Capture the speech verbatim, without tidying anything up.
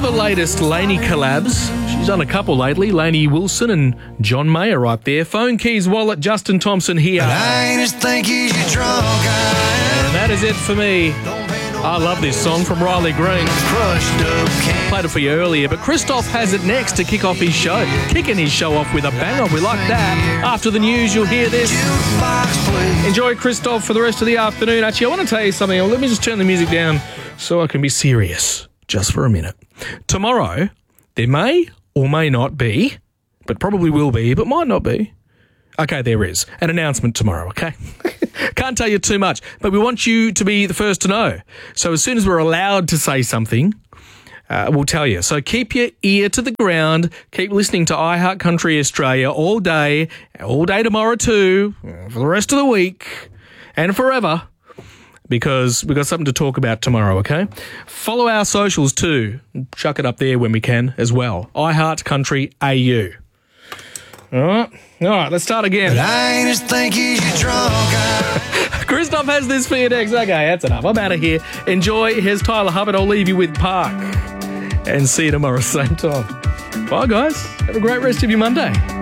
the latest Lainey collabs. She's done a couple lately. Lainey Wilson and John Mayer right there. Phone Keys Wallet, Justin Thompson here. But I ain't as thinky as you drunk I And that is it for me. I love this song from Riley Green. crushed up can. Played it for you earlier, but Christoph has it next to kick off his show. Kicking his show off with a banger. We like that. After the news, you'll hear this. Jukebox play. Enjoy Christoph for the rest of the afternoon. Actually, I want to tell you something. Let me just turn the music down so I can be serious just for a minute. Tomorrow, there may or may not be, but probably will be, but might not be. Okay, there is an announcement tomorrow, okay? Can't tell you too much, but we want you to be the first to know. So as soon as we're allowed to say something, uh, we'll tell you. So keep your ear to the ground. Keep listening to iHeart Country Australia all day, all day tomorrow too, for the rest of the week and forever, because we've got something to talk about tomorrow, okay? Follow our socials too. Chuck it up there when we can as well. iHeart Country A U. All right. All right, let's start again. But I ain't as thinky as you drunk I Christoph has this for you next. Okay, that's enough. I'm out of here. Enjoy. Here's Tyler Hubbard. I'll leave you with Park. And see you tomorrow, same time. Bye, guys. Have a great rest of your Monday.